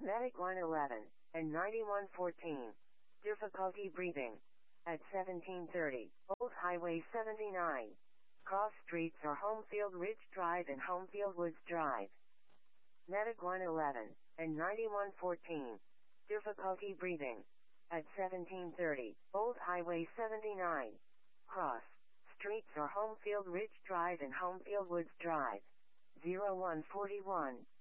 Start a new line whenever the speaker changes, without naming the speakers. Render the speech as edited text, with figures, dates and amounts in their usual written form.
Medic 111 and 9114. Difficulty breathing. At 1730, Old Highway 79. Cross streets are Homefield Ridge Drive and Homefield Woods Drive. Medic 111 and 9114. Difficulty breathing. At 1730, Old Highway 79. Cross streets are Homefield Ridge Drive and Homefield Woods Drive. 0141.